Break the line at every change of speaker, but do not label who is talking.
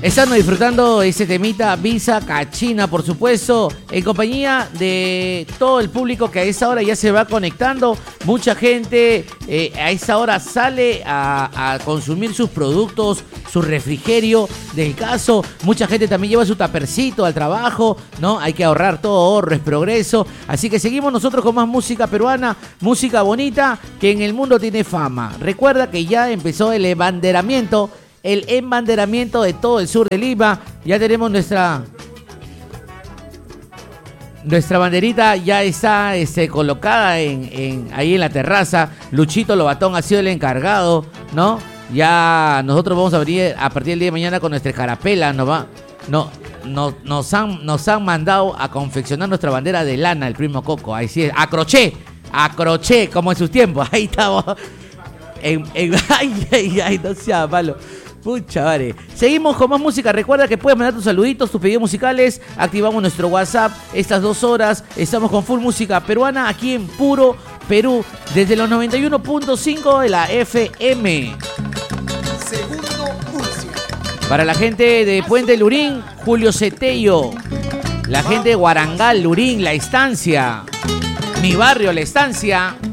Estando disfrutando ese temita Visa Cachina, por supuesto, en compañía de todo el público que a esa hora ya se va conectando. Mucha gente a esa hora sale a consumir sus productos, su refrigerio del caso. Mucha gente también lleva su tapercito al trabajo, ¿no? Hay que ahorrar, todo ahorro es progreso. Así que seguimos nosotros con más música peruana, música bonita que en el mundo tiene fama. Recuerda que ya empezó el embanderamiento de todo el sur de Lima. Ya tenemos nuestra banderita, ya está colocada ahí en la terraza. Luchito Lobatón ha sido el encargado, ¿no? Ya nosotros vamos a venir a partir del día de mañana con nuestra escarapela. Nos han mandado a confeccionar nuestra bandera de lana, el primo Coco. Ahí sí es, a crochet, como en sus tiempos. Ahí estamos. Ay, no sea malo. Pucha, vale. Seguimos con más música. Recuerda que puedes mandar tus saluditos, tus pedidos musicales. Activamos nuestro WhatsApp estas 2 horas. Estamos con full música peruana aquí en Puro Perú, desde los 91.5 de la FM.
Segundo pulso.
Para la gente de Puente Lurín, Julio Cetello. La gente de Guarangal, Lurín, La Estancia. Mi barrio, La Estancia.